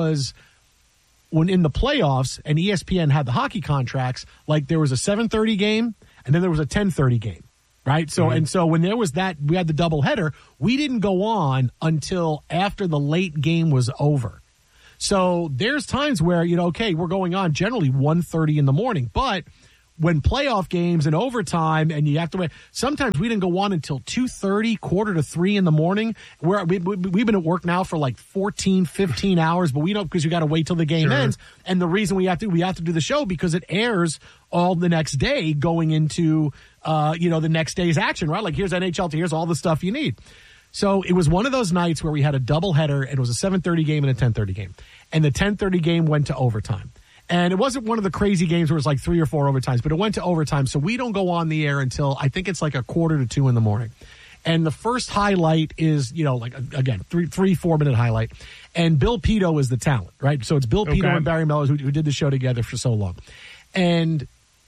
in the playoffs and ESPN had the hockey contracts, like there was a 7:30 game and then there was a 10:30 game. Right. So, and so when there was we had the doubleheader, we didn't go on until after the late game was over. So there's times where, we're going on generally 1:30 in the morning, but when playoff games and overtime and you have to wait, sometimes we didn't go on until 2:30, 2:45 in the morning. We've been at work now for like 14, 15 hours, but we don't, because you got to wait till the game ends. And the reason we have to do the show because it airs all the next day going into, the next day's action, right? Like here's NHL, here's all the stuff you need. So it was one of those nights where we had a doubleheader and it was a 7:30 game and a 10:30 game. And the 10:30 game went to overtime. And it wasn't one of the crazy games where it was like 3 or 4 overtimes, but it went to overtime. So we don't go on the air until I think it's like 1:45 in the morning. And the first highlight is, again, 3-4 minute highlight. And Bill Pito is the talent, right? So it's Bill Pito and Barry Melrose who did the show together for so long. And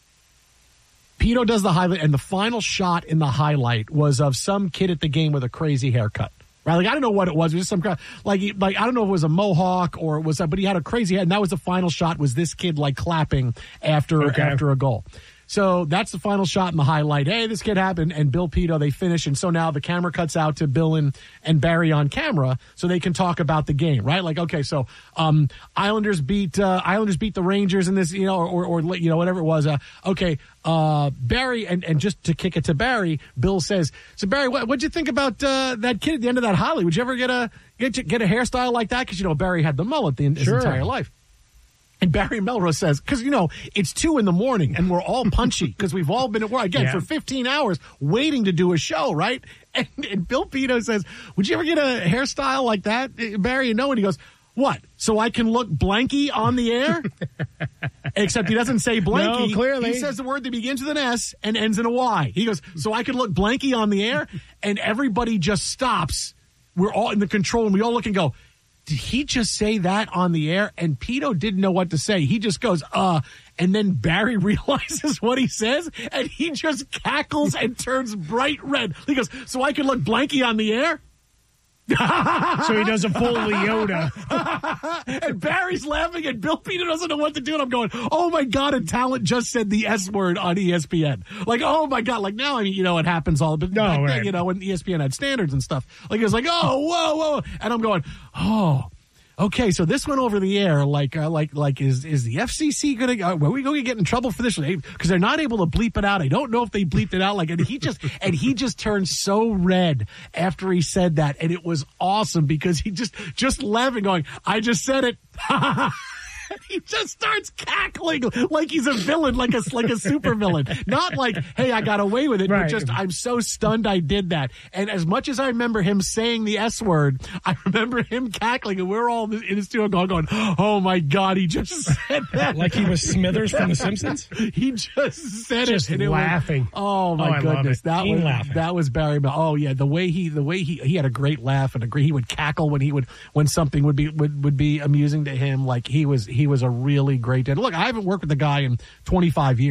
Pito does the highlight, and the final shot in the highlight was of some kid at the game with a crazy haircut. Right, like I don't know what it was. It was just some kind of, like I don't know if it was a mohawk or it was, but he had a crazy head. And that was the final shot. Was this kid like clapping after a goal? So that's the final shot in the highlight. Hey, this kid happened, and Bill Pito, they finish, and so now the camera cuts out to Bill and Barry on camera, so they can talk about the game, right? Like, okay, so Islanders beat the Rangers in this, or whatever it was. Barry, and just to kick it to Barry, Bill says, so Barry, what'd you think about that kid at the end of that highlight? Would you ever get a hairstyle like that? Because Barry had the mullet his entire life. And Barry Melrose says, because, it's 2 in the morning and we're all punchy because we've all been at work, again, for 15 hours waiting to do a show, right? And Bill Pito says, would you ever get a hairstyle like that, Barry? And he goes, what? So I can look blanky on the air? Except he doesn't say blanky. No, clearly. He says the word that begins with an S and ends in a Y. He goes, so I can look blanky on the air? And everybody just stops. We're all in the control and we all look and go, did he just say that on the air? And Pito didn't know what to say. He just goes, and then Barry realizes what he says, and he just cackles and turns bright red. He goes, so I can look blanky on the air? So he does a full Leota. And Barry's laughing, and Bill Pito doesn't know what to do. And I'm going, oh, my God, a talent just said the S word on ESPN. Like, oh, my God. Like, now, it happens all. But back then, when ESPN had standards and stuff, like, it was like, oh, whoa. And I'm going, oh. Okay, so this went over the air. Is the FCC going to? Are we going to get in trouble for this? Because they're not able to bleep it out. I don't know if they bleeped it out. And he just turned so red after he said that, and it was awesome because he just laughing, going, "I just said it." He just starts cackling like he's a villain, like a super villain. Not like, hey, I got away with it, but just, I'm so stunned I did that. And as much as I remember him saying the S word, I remember him cackling, and we're all in the studio going, oh my God, he just said that. Like he was Smithers from The Simpsons? He just said just it. Just laughing. Oh my goodness. That was Barry. Oh yeah. The way he had a great laugh, and he would cackle when something would be amusing to him. Like he was a really great dad. Look, I haven't worked with the guy in 25 years,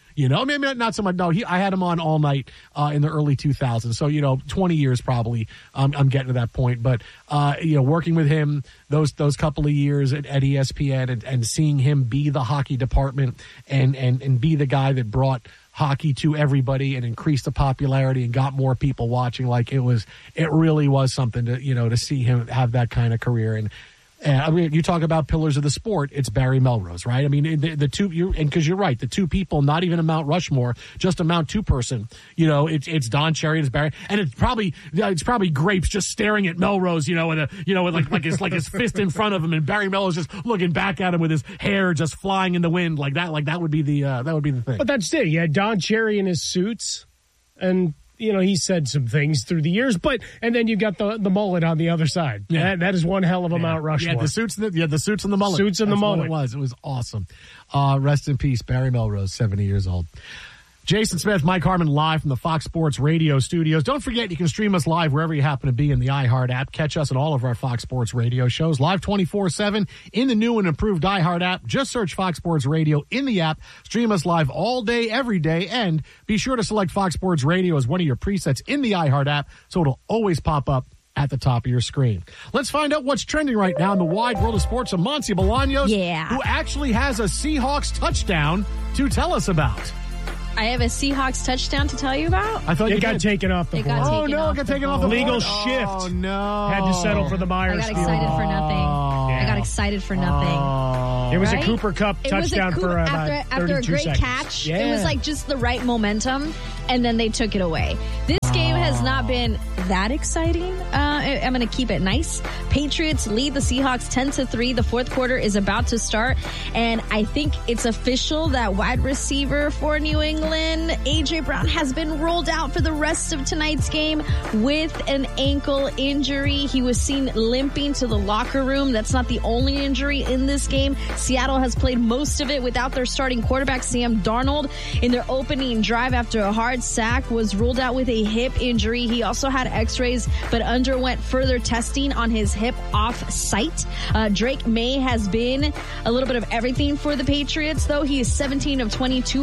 You know, maybe not so much. No, I had him on all night in the early 2000s. So, 20 years probably. I'm getting to that point. But, working with him those couple of years at ESPN and seeing him be the hockey department and be the guy that brought hockey to everybody and increased the popularity and got more people watching. Like it really was something to see him have that kind of career. And you talk about pillars of the sport, it's Barry Melrose, right? I mean, the two, because you're right, the two people, not even a Mount Rushmore, just a Mount two-person. It's Don Cherry and it's Barry, and it's probably Grapes just staring at Melrose, with his fist in front of him, and Barry Melrose just looking back at him with his hair just flying in the wind like that. Like that would be the thing. But that's it. You had Don Cherry in his suits, and he said some things through the years, and then you got the mullet on the other side. Yeah. That is one hell of a Mount Rushmore. Yeah, the suits and the mullet. Suits and the mullet. It was awesome. Rest in peace, Barry Melrose, 70 years old. Jason Smith, Mike Harmon, live from the Fox Sports Radio studios. Don't forget, you can stream us live wherever you happen to be in the iHeart app. Catch us on all of our Fox Sports Radio shows, live 24/7 in the new and improved iHeart app. Just search Fox Sports Radio in the app. Stream us live all day, every day, and be sure to select Fox Sports Radio as one of your presets in the iHeart app so it'll always pop up at the top of your screen. Let's find out what's trending right now in the wide world of sports. Amancio Bolaños, who actually has a Seahawks touchdown to tell us about. I have a Seahawks touchdown to tell you about. I thought it got taken off the board. It got taken off the board. Legal shift. Oh, no. Had to settle for the Myers. I got excited for nothing. It was a Cooper Kupp touchdown for after a great catch. Yeah. It was like just the right momentum, and then they took it away. This game has not been that exciting. I'm going to keep it nice. Patriots lead the Seahawks 10-3. The fourth quarter is about to start, and I think it's official that wide receiver for New England, A.J. Brown, has been rolled out for the rest of tonight's game with an ankle injury. He was seen limping to the locker room. That's not the only injury in this game. Seattle has played most of it without their starting quarterback, Sam Darnold. In their opening drive after a hard sack, was ruled out with a hip injury. He also had x-rays, but underwent further testing on his hip off-site. Drake May has been a little bit of everything for the Patriots, though. He is 17 of 22,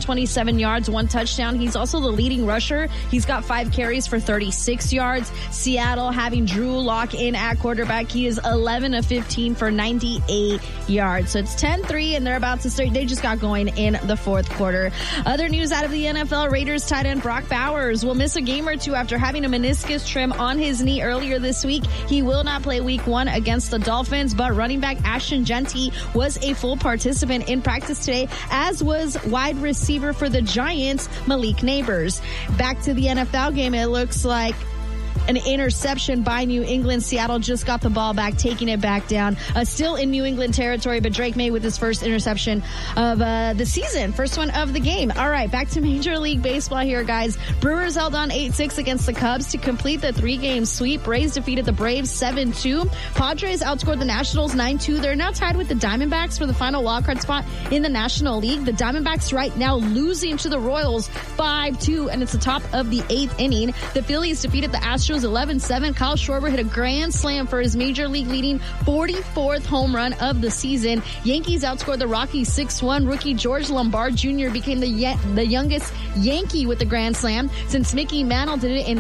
127 yards, 1 touchdown. He's also the leading rusher. He's got 5 carries for 36 yards. Seattle having Drew Lock in at quarterback. He is 11 of 15 for 98 yards. So it's 10-3, and they're about to start. They just got going in the fourth quarter. Other news out of the NFL, Raiders tight end Brock Bowers will miss a game or two after having a meniscus trim on his knee earlier this week. He will not play week 1 against the Dolphins, but running back Ashton Genty was a full participant in practice today, as was wide receiver for the Giants, Malik Neighbors. Back to the NFL game, it looks like an interception by New England. Seattle just got the ball back, taking it back down. Still in New England territory, but Drake May with his first interception of the season. First one of the game. All right, back to Major League Baseball here, guys. Brewers held on 8-6 against the Cubs to complete the 3-game sweep. Rays defeated the Braves 7-2. Padres outscored the Nationals 9-2. They're now tied with the Diamondbacks for the final wildcard spot in the National League. The Diamondbacks right now losing to the Royals 5-2, and it's the top of the 8th inning. The Phillies defeated the Astros 11-7. Kyle Schwarber hit a grand slam for his major league leading 44th home run of the season. Yankees outscored the Rockies 6-1. Rookie George Lombard Jr. became the youngest Yankee with the grand slam since Mickey Mantle did it in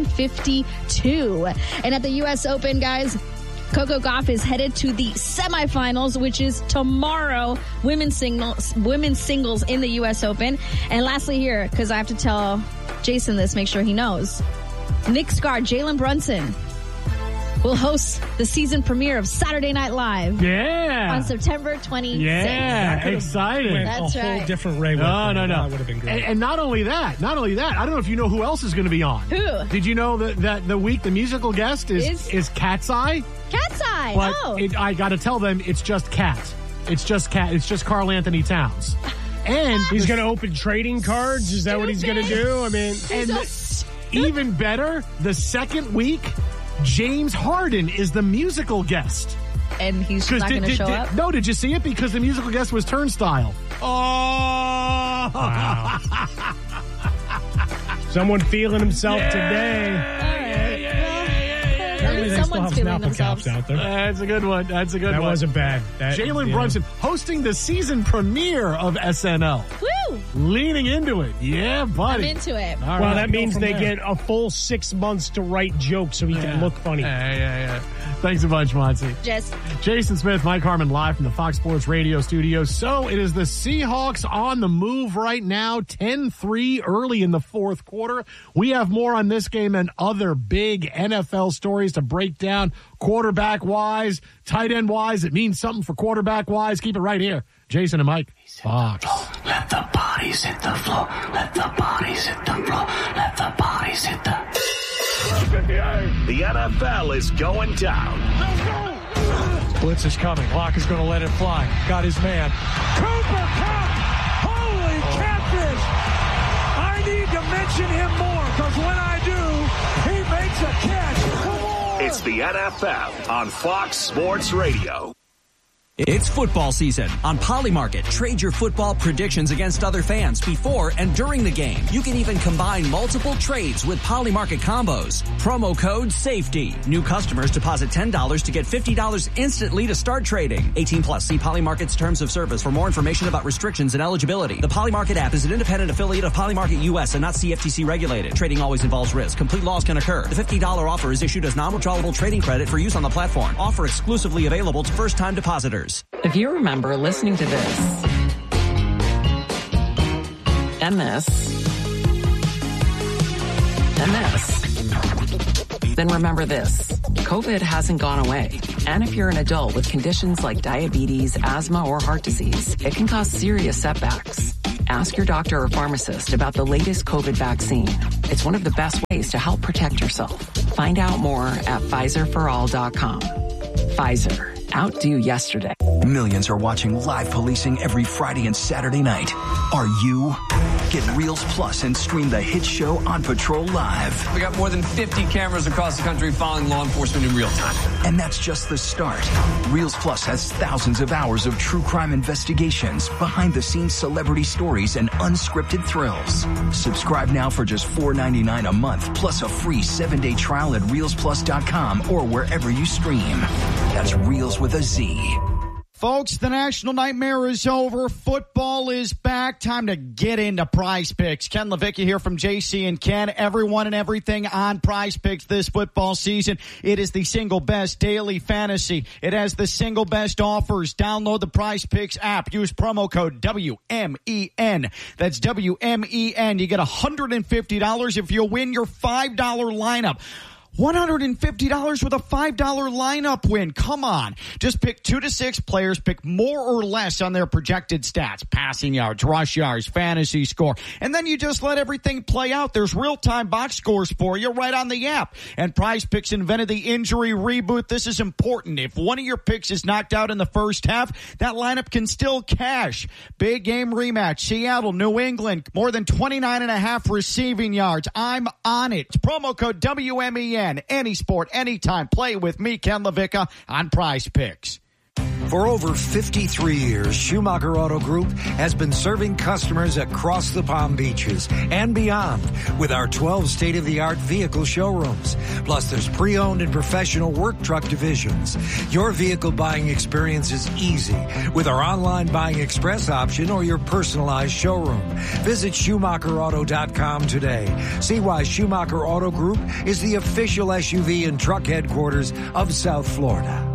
1952. And at the U.S. Open, guys, Coco Gauff is headed to the semifinals, which is tomorrow. Women's singles in the U.S. Open. And lastly here, because I have to tell Jason this, make sure he knows, Knicks guard Jalen Brunson will host the season premiere of Saturday Night Live. Yeah. On September 26th. Yeah, exciting. That's a right. whole different Ray. No. That would have been great. And not only that, I don't know if you know who else is going to be on. Who? Did you know that the week the musical guest is Cat's Eye? Cat's Eye. But I got to tell them it's just Cat. It's just Karl Anthony Towns. And he's going to open trading cards? Is that what he's going to do? I mean, even better, the second week, James Harden is the musical guest. And he's not going to show up? No, did you see it? Because the musical guest was Turnstile. Oh! Wow. Someone feeling himself today. Someone's feeling themselves out there. That's a good one. That wasn't bad. Jalen Brunson hosting the season premiere of SNL. Woo! Woo! Leaning into it. Yeah, buddy. I'm into it. Well, that means they get a full 6 months to write jokes so he can look funny. Yeah. Thanks a bunch, Monty. Jason Smith, Mike Harmon, live from the Fox Sports Radio studios. So it is the Seahawks on the move right now, 10-3 early in the fourth quarter. We have more on this game and other big NFL stories to break down, quarterback-wise, tight end-wise. It means something for quarterback-wise. Keep it right here. Jason and Mike, Fox. Let the bodies hit the floor. Let the bodies hit the floor. Let the bodies hit the... The NFL is going down. Blitz is coming. Locke is going to let it fly. Got his man. Cooper Kupp! Holy catfish! I need to mention him more because when I do, he makes a catch. It's the NFL on Fox Sports Radio. It's football season. On Polymarket, trade your football predictions against other fans before and during the game. You can even combine multiple trades with Polymarket combos. Promo code SAFETY. New customers deposit $10 to get $50 instantly to start trading. 18 plus. See Polymarket's terms of service for more information about restrictions and eligibility. The Polymarket app is an independent affiliate of Polymarket US and not CFTC regulated. Trading always involves risk. Complete loss can occur. The $50 offer is issued as non-withdrawable trading credit for use on the platform. Offer exclusively available to first-time depositors. If you remember listening to this, and this, and this, then remember this. COVID hasn't gone away. And if you're an adult with conditions like diabetes, asthma, or heart disease, it can cause serious setbacks. Ask your doctor or pharmacist about the latest COVID vaccine. It's one of the best ways to help protect yourself. Find out more at PfizerForAll.com. Pfizer. Outdo yesterday. Millions are watching live policing every Friday and Saturday night. Are you? Get Reels Plus and stream the hit show On Patrol live. We got more than 50 cameras across the country following law enforcement in real time. And that's just the start. Reels Plus has thousands of hours of true crime investigations, behind-the-scenes celebrity stories, and unscripted thrills. Subscribe now for just $4.99 a month, plus a free 7-day trial at ReelsPlus.com or wherever you stream. That's Reels with a Z. Folks, the National Nightmare is over. Football is back. Time to get into Prize Picks. Ken Levicka here from JC and Ken. Everyone and everything on Prize Picks this football season. It is the single best daily fantasy. It has the single best offers. Download the Prize Picks app. Use promo code WMEN. That's WMEN. You get $150 if you win your $5 lineup. $150 with a $5 lineup win. Come on. Just pick 2 to 6 players, pick more or less on their projected stats, passing yards, rush yards, fantasy score. And then you just let everything play out. There's real-time box scores for you right on the app. And Prize Picks invented the injury reboot. This is important. If one of your picks is knocked out in the first half, that lineup can still cash. Big game rematch. Seattle, New England, more than 29.5 receiving yards. I'm on it. Promo code WMEN. Any sport, anytime. Play with me, Ken Levicka, on Prize Picks. For over 53 years, Schumacher Auto Group has been serving customers across the Palm Beaches and beyond with our 12 state-of-the-art vehicle showrooms. Plus, there's pre-owned and professional work truck divisions. Your vehicle buying experience is easy with our online buying express option or your personalized showroom. Visit SchumacherAuto.com today. See why Schumacher Auto Group is the official SUV and truck headquarters of South Florida.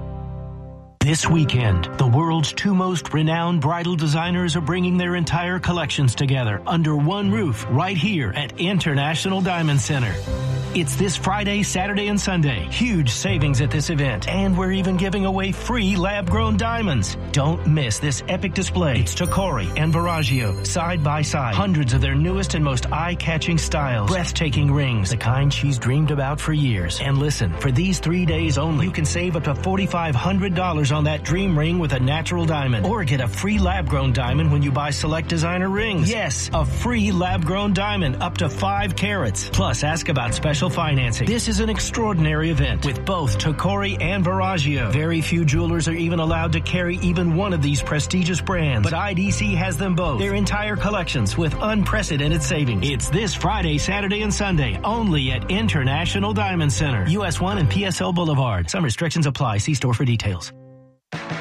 This weekend, the world's 2 most renowned bridal designers are bringing their entire collections together under one roof right here at International Diamond Center. It's this Friday, Saturday, and Sunday. Huge savings at this event. And we're even giving away free lab-grown diamonds. Don't miss this epic display. It's Tacori and Verragio, side by side. Hundreds of their newest and most eye-catching styles. Breathtaking rings, the kind she's dreamed about for years. And listen, for these 3 days only, you can save up to $4,500 on that dream ring with a natural diamond. Or get a free lab-grown diamond when you buy select designer rings. Yes, a free lab-grown diamond up to 5 carats. Plus, ask about special financing. This is an extraordinary event with both Tacori and Verragio. Very few jewelers are even allowed to carry even one of these prestigious brands, but IDC has them both. Their entire collections with unprecedented savings. It's this Friday, Saturday, and Sunday only at International Diamond Center, US 1 and PSL Boulevard. Some restrictions apply. See store for details.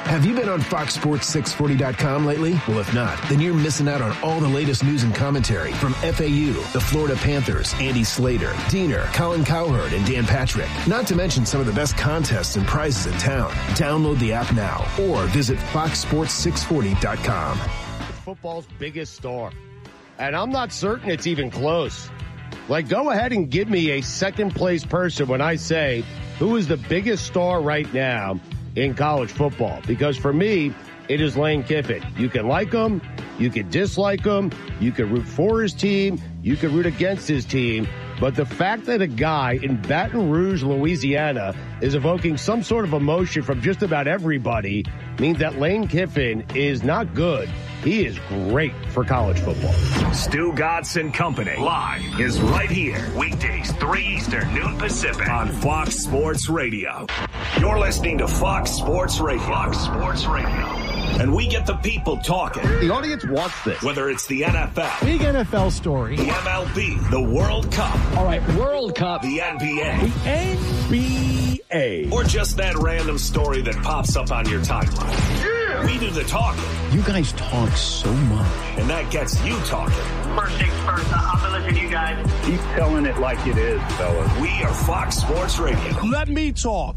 Have you been on FoxSports640.com lately? Well, if not, then you're missing out on all the latest news and commentary from FAU, the Florida Panthers, Andy Slater, Diener, Colin Cowherd, and Dan Patrick. Not to mention some of the best contests and prizes in town. Download the app now or visit FoxSports640.com. Football's biggest star. And I'm not certain it's even close. Like, go ahead and give me a second-place person when I say who is the biggest star right now in college football. Because for me, it is Lane Kiffin. You can like him, you can dislike him, you can root for his team, you can root against his team. But the fact that a guy in Baton Rouge, Louisiana, is evoking some sort of emotion from just about everybody means that Lane Kiffin is not good. He is great for college football. Stugotz & Company live is right here. Weekdays, 3 Eastern, noon Pacific on Fox Sports Radio. You're listening to Fox Sports Radio. Fox Sports Radio. And we get the people talking. The audience wants this. Whether it's the NFL. Big NFL story. The MLB. The World Cup. All right, World Cup. The NBA. The NBA. Or just that random story that pops up on your timeline. Yeah. We do the talking. You guys talk so much. And that gets you talking. First things first, I'm going to listen to you guys. Keep telling it like it is, fellas. We are Fox Sports Radio. Let me talk.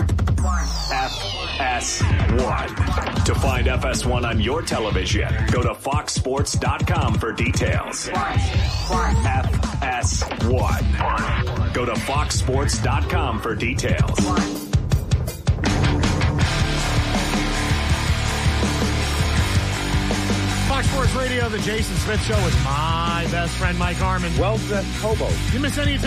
FS1. To find FS1 on your television, go to foxsports.com for details. FS1. Go to foxsports.com for details. Fox Sports Radio, the Jason Smith Show with my best friend, Mike Harmon. Well, Hobo. You miss any of